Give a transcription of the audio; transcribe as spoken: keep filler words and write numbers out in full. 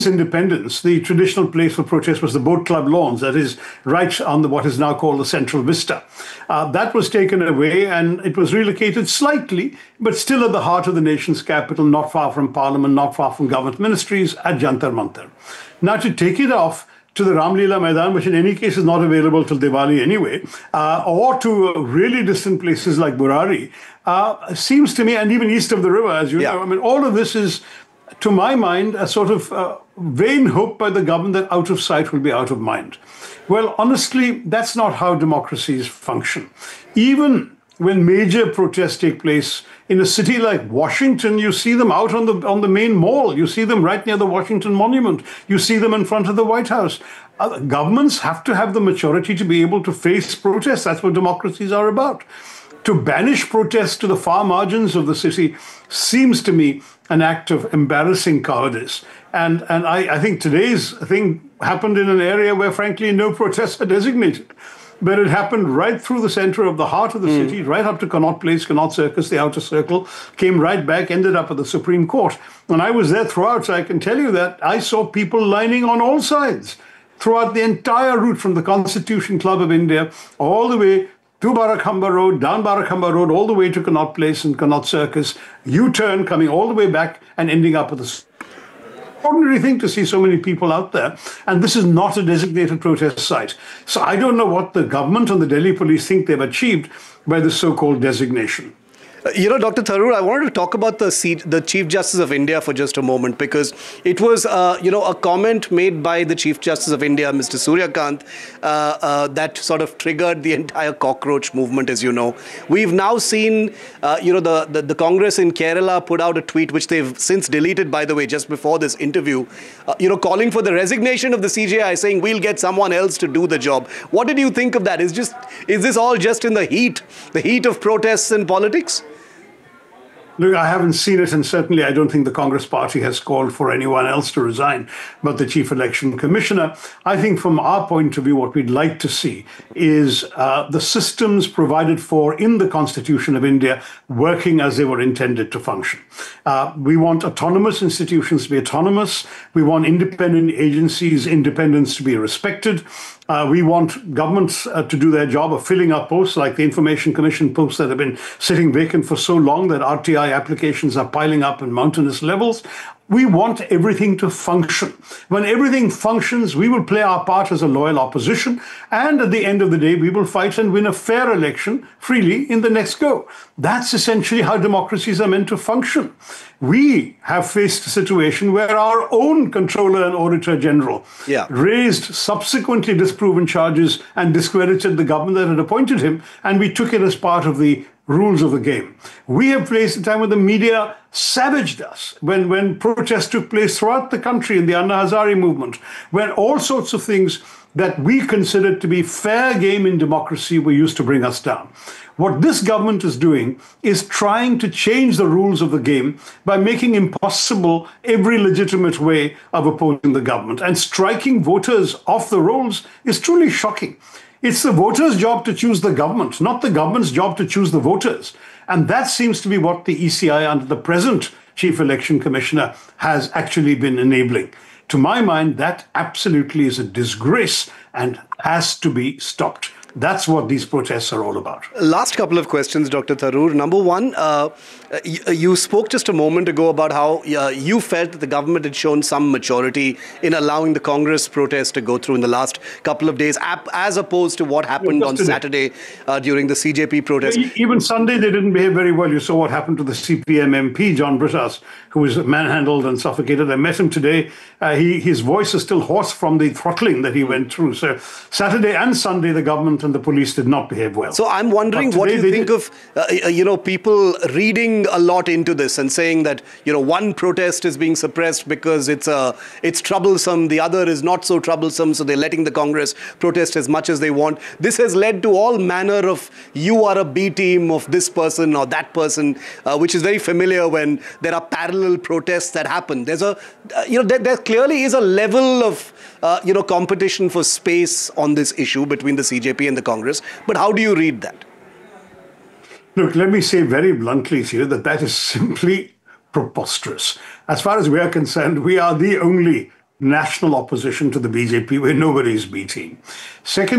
independence, the traditional place for protest was the Boat Club lawns, that is right on the, what is now called the Central Vista. Uh, that was taken away and it was relocated slightly, but still at the heart of the nation's capital, not far from Parliament, not far from government ministries, at Jantar Mantar. Now to take it off to the Ramlila Maidan, which in any case is not available till Diwali anyway, uh, or to uh, really distant places like Burari, uh, seems to me, and even east of the river, as you yeah. know, I mean, all of this is, to my mind, a sort of uh, vain hope by the government that out of sight will be out of mind. Well, honestly, that's not how democracies function. Even when major protests take place in a city like Washington, you see them out on the on the main mall. You see them right near the Washington Monument. You see them in front of the White House. Uh, governments have to have the maturity to be able to face protests. That's what democracies are about. To banish protests to the far margins of the city seems to me an act of embarrassing cowardice. And, and I, I think today's thing happened in an area where, frankly, no protests are designated. But it happened right through the center of the heart of the mm. city, right up to Connaught Place, Connaught Circus, the outer circle, came right back, ended up at the Supreme Court. And I was there throughout, so I can tell you that I saw people lining on all sides throughout the entire route from the Constitution Club of India all the way to Barakhamba Road, down Barakhamba Road, all the way to Connaught Place and Connaught Circus, U-turn coming all the way back and ending up at the ordinary thing to see so many people out there. And this is not a designated protest site. So I don't know what the government and the Delhi police think they've achieved by this so-called designation. You know, Doctor Tharoor, I wanted to talk about the seat, the Chief Justice of India for just a moment, because it was, uh, you know, a comment made by the Chief Justice of India, Mister Surya Kant, uh, uh, that sort of triggered the entire cockroach movement, as you know. We've now seen, uh, you know, the, the, the Congress in Kerala put out a tweet, which they've since deleted, by the way, just before this interview, uh, you know, calling for the resignation of the C J I, saying we'll get someone else to do the job. What did you think of that? Is just, is this all just in the heat, the heat of protests and politics? Look, I haven't seen it, and certainly I don't think the Congress party has called for anyone else to resign but the Chief Election Commissioner. I think from our point of view, what we'd like to see is uh, the systems provided for in the Constitution of India working as they were intended to function. Uh, we want autonomous institutions to be autonomous. We want independent agencies' independence to be respected. Uh, we want governments uh, to do their job of filling up posts like the Information Commission posts that have been sitting vacant for so long that R T I applications are piling up in mountainous levels. We want everything to function. When everything functions, we will play our part as a loyal opposition. And at the end of the day, we will fight and win a fair election freely in the next go. That's essentially how democracies are meant to function. We have faced a situation where our own Controller and Auditor General yeah. raised subsequently disproven charges and discredited the government that had appointed him, and we took it as part of the rules of the game. We have faced a time when the media savaged us, when, when protests took place throughout the country in the Anna Hazare movement, when all sorts of things that we considered to be fair game in democracy were used to bring us down. What this government is doing is trying to change the rules of the game by making impossible every legitimate way of opposing the government. And striking voters off the rolls is truly shocking. It's the voters' job to choose the government, not the government's job to choose the voters. And that seems to be what the E C I under the present Chief Election Commissioner has actually been enabling. To my mind, that absolutely is a disgrace and has to be stopped. That's what these protests are all about. Last couple of questions, Doctor Tharoor. Number one, uh, you, you spoke just a moment ago about how uh, you felt that the government had shown some maturity in allowing the Congress protest to go through in the last couple of days, as opposed to what happened on Saturday uh, during the C J P protest. Even Sunday, they didn't behave very well. You saw what happened to the C P M M P, John Brittas, who was manhandled and suffocated. I met him today. Uh, he, his voice is still hoarse from the throttling that he went through. So Saturday and Sunday, the government and the police did not behave well. So I'm wondering what you think did. of, uh, you know, people reading a lot into this and saying that, you know, one protest is being suppressed because it's uh, it's troublesome, the other is not so troublesome, so they're letting the Congress protest as much as they want. This has led to all manner of, you are a B team of this person or that person, uh, which is very familiar when there are parallel protests that happen. There's a, uh, you know, there, there clearly is a level of, uh, you know, competition for space on this issue between the C J P and the Congress. But how do you read that? Look, let me say very bluntly to you that that is simply preposterous. As far as we are concerned, we are the only national opposition to the B J P where nobody is beating. Second,